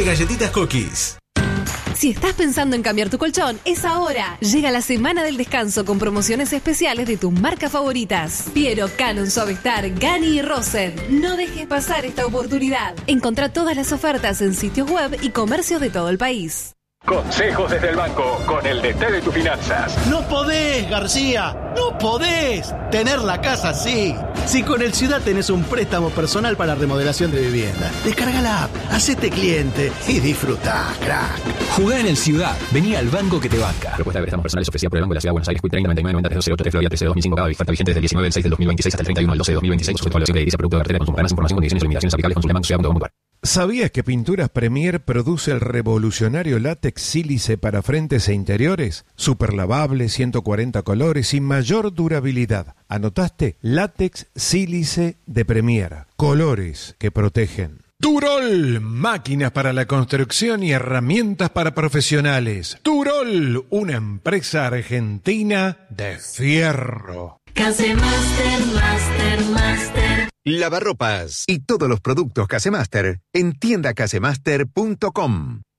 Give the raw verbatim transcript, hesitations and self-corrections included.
de galletitas Cookies. Si estás pensando en cambiar tu colchón, es ahora. Llega la semana del descanso con promociones especiales de tus marcas favoritas. Piero, Canon, Suavestar, Gani y Roset. No dejes pasar esta oportunidad. Encontrá todas las ofertas en sitios web y comercios de todo el país. Consejos desde el banco con el D T de tus finanzas. No podés, García, no podés tener la casa así. Si con el Ciudad tenés un préstamo personal para remodelación de vivienda, descarga la app, hacete cliente y disfrutá, crack. Jugá en el Ciudad, vení al banco que te banca. Propuesta de préstamos personales ofrecida por el Banco de la Ciudad de Buenos Aires, treinta noventa y nueve noventa tres cero ocho tres Florida trece dos mil cinco, cada oferta vigente desde el diecinueve del seis del dos mil veintiséis hasta el treinta y uno del doce del dos mil veintiséis, sujeto a evaluación de edilicia, producto de cartera de consumo. Para más información, condiciones y limitaciones aplicables, consulta banco ciudad punto com punto a r. ¿Sabías que Pinturas Premier produce el revolucionario látex sílice para frentes e interiores? Super lavable, ciento cuarenta colores y mayor durabilidad. ¿Anotaste? Látex sílice de Premier. Colores que protegen. Turol, máquinas para la construcción y herramientas para profesionales. Turol, una empresa argentina de fierro. Casemaster, Master, Master. Lavarropas y todos los productos Casemaster en tienda casemaster punto com.